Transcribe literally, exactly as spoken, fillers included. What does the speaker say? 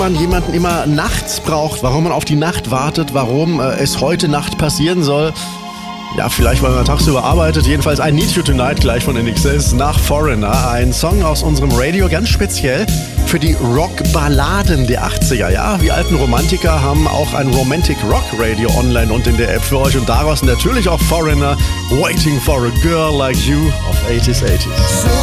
man jemanden immer nachts braucht, warum man auf die Nacht wartet, warum äh, es heute Nacht passieren soll. Ja, vielleicht, weil man tagsüber arbeitet. Jedenfalls I Need You Tonight gleich von N X S nach Foreigner. Ein Song aus unserem Radio, ganz speziell für die Rockballaden der achtziger. Ja, wir alten Romantiker haben auch ein Romantic Rock Radio online und in der App für euch. Und daraus natürlich auch Foreigner, Waiting for a Girl Like You auf eighties eighties.